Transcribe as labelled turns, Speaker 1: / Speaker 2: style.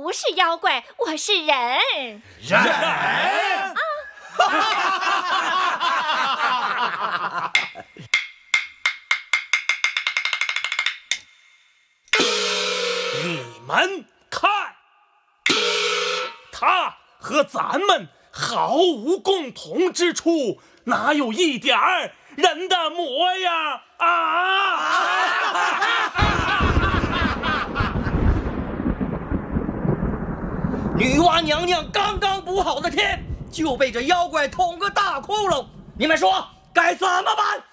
Speaker 1: 不是妖怪，我是人。
Speaker 2: 人
Speaker 3: 你们看，他和咱们毫无共同之处，哪有一点儿人的模样啊？
Speaker 2: 女娲娘娘刚刚补好的天，就被这妖怪捅个大窟窿，你们说该怎么办？